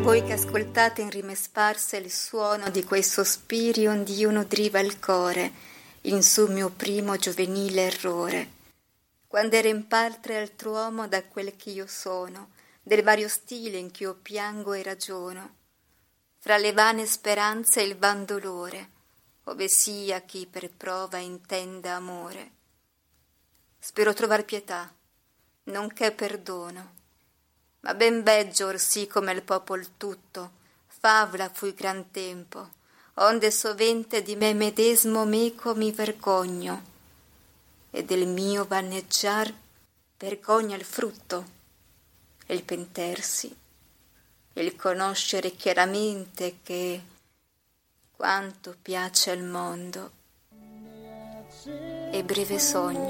Voi che ascoltate in rime sparse il suono di quei sospiri ond'io nudriva il core, in su mio primo giovenile errore, quando era in parte altr'uomo da quel che io sono, del vario stile in ch'io piango e ragiono, fra le vane speranze e il van dolore, ove sia chi per prova intenda amore. Spero trovar pietà, nonché perdono, ma ben veggio orsì come il popol tutto, favla fui gran tempo, onde sovente di me medesmo meco mi vergogno, e del mio vanneggiar vergogna il frutto, e il pentersi, e il conoscere chiaramente che quanto piace al mondo è breve sogno.